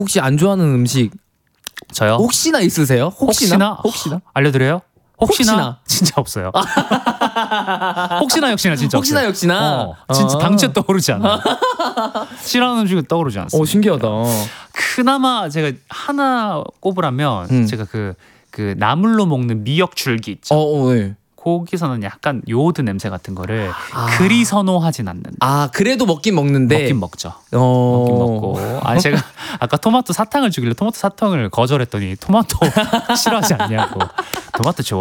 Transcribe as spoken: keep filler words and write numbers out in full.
혹시 안 좋아하는 음식 저요? 혹시나 있으세요? 혹시나? 혹시나? 혹시나? 알려드려요? 혹시나? 혹시나. 진짜 없어요. 혹시나 역시나 진짜 혹시나 없어요. 역시나. 어, 진짜 어. 당최 떠오르지 않아요. 싫어하는 음식은 떠오르지 않습니다. 오 신기하다. 그나마 제가 하나 꼽으라면 음. 제가 그, 그 나물로 먹는 미역 줄기 있죠. 어, 어, 네. 거기서는 약간 요오드 냄새 같은 거를 아. 그리 선호하진 않는다. 아 그래도 먹긴 먹는데. 먹긴 먹죠. 어. 먹긴 먹고. 아 제가 아까 토마토 사탕을 주길래 토마토 사탕을 거절했더니 토마토 싫어하지 않냐고. 토마토 좋아.